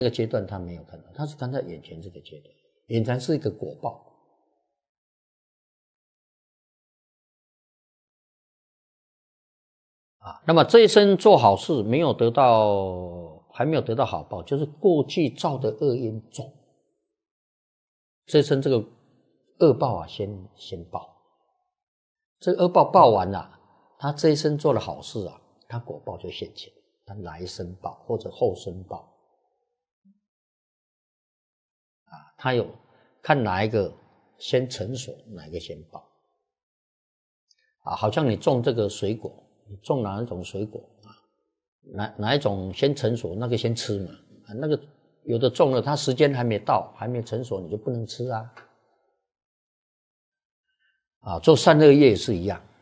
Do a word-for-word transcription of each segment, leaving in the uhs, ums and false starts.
这个阶段他没有看到，他是看到眼前这个阶段，眼前是一个果报。啊，那么这一生做好事没有得到，还没有得到好报，就是过去造的恶因重，这一生这个恶报啊，先先报，这个恶报报完了，他这一生做了好事啊，他果报就现前，他来生报或者后生报，啊，他有看哪一个先成熟，哪一个先报，啊，好像你种这个水果。你种哪一种水果啊？哪哪一种先成熟，那个先吃嘛。啊，那个有的种了，它时间还没到，还没成熟，你就不能吃啊。啊，做善恶业也是一样。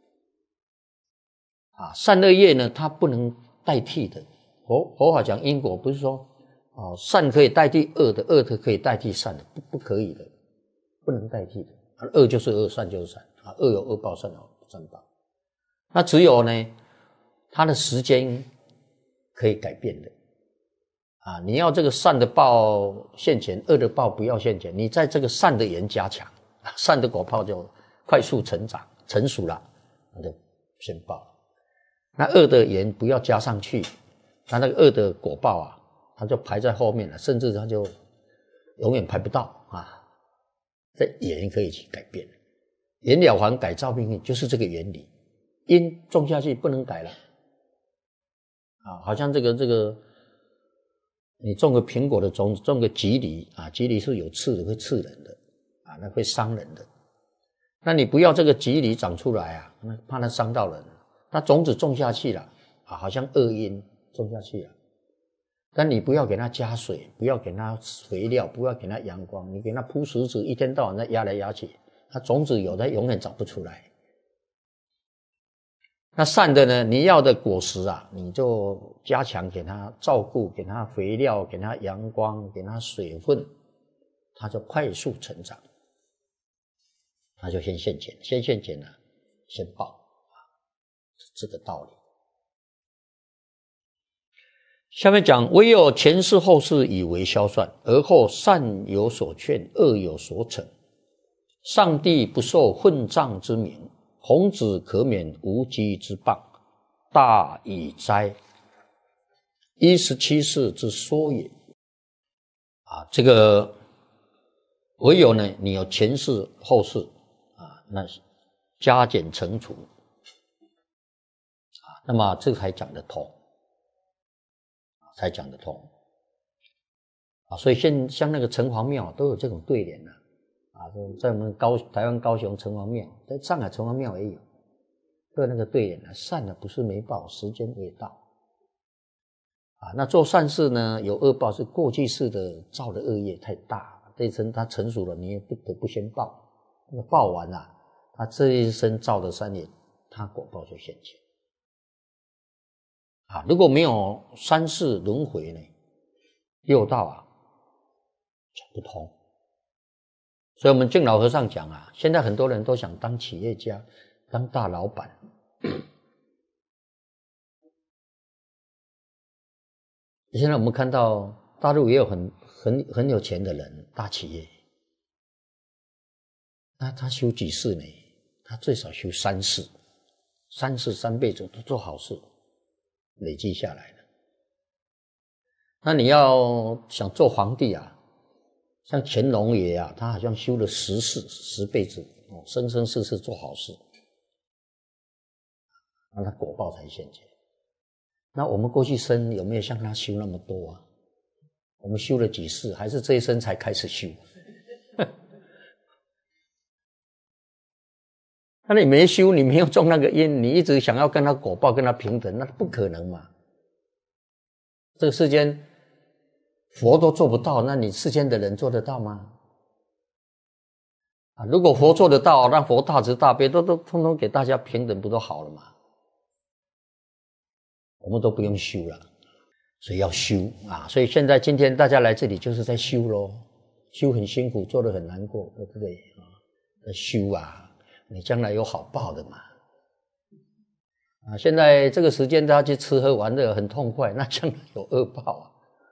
啊，善恶业呢，它不能代替的。佛佛法讲因果，不是说哦善可以代替恶的，恶的可以代替善的，不不可以的，不能代替的。啊，恶就是恶，善就是善。啊，恶有恶报，善有善报。那只有呢，它的时间可以改变的啊！你要这个善的报现前，恶的报不要现前，你在这个善的缘加强，善的果报就快速成长成熟了，那就先报。那恶的缘不要加上去，那那个恶的果报啊，它就排在后面了，甚至它就永远排不到啊！这缘可以去改变，缘了还改造命运，就是这个原理。因种下去不能改了啊，好像这个这个，你种个苹果的种子，种个棘藜啊，棘藜是有刺的，会刺人的啊，那会伤人的。那你不要这个棘藜长出来啊，那怕它伤到人。那种子种下去了啊，好像恶因种下去了，但你不要给它加水，不要给它肥料，不要给它阳光，你给它铺石子，一天到晚在压来压去，它种子有的永远长不出来。那善的呢，你要的果实啊，你就加强给它照顾，给它肥料，给它阳光，给它水分，它就快速成长，它就先现前，先现前了，先报啊，是这个道理。下面讲，唯有前世后世以为消算，而后善有所劝，恶有所惩，上帝不受混账之名，孔子可免无稽之谤，大以哉！一十七世之说也。啊，这个唯有呢，你有前世后世啊，那加减乘除啊，那么这才讲得通，才讲得通啊。所以现像那个城隍庙都有这种对联啊。啊，在我们高台湾高雄城隍庙，在上海城隍庙也有，都有那个对联啊，善的不是没报，时间未到。啊，那做善事呢，有恶报是过去世的造的恶业太大，这一生它成熟了，你也不得不先报。那个报完了，他这一生造的善业，他果报就现前。啊，如果没有三世轮回呢，六道啊，讲不通。所以我们净老和尚讲啊，现在很多人都想当企业家，当大老板。现在我们看到大陆也有很很很有钱的人，大企业，那他修几世呢？他最少修三世，三世三辈子都做好事，累积下来了。那你要想做皇帝啊？像乾隆爷啊，他好像修了十世十辈子，哦，生生世世做好事，那他果报才现前。那我们过去生有没有像他修那么多啊？我们修了几世，还是这一生才开始修？那你没修，你没有种那个因，你一直想要跟他果报跟他平等，那不可能嘛。这个世间佛都做不到，那你世间的人做得到吗？啊，如果佛做得到，让佛大慈大悲，都都通通给大家平等，不都好了吗？我们都不用修了，所以要修啊！所以现在今天大家来这里就是在修咯，修很辛苦，做得很难过，对不对啊？修啊，你将来有好报的嘛。啊，现在这个时间大家去吃喝玩乐很痛快，那将来有恶报啊。